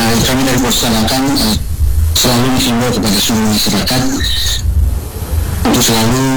kami dari Persanakan selalu menghimbau kepada seluruh masyarakat untuk selalu